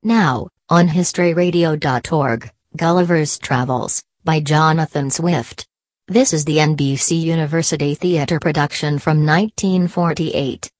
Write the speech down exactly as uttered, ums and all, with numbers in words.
Now, on history radio dot org, Gulliver's Travels, by Jonathan Swift. This is the N B C University Theatre production from nineteen forty-eight.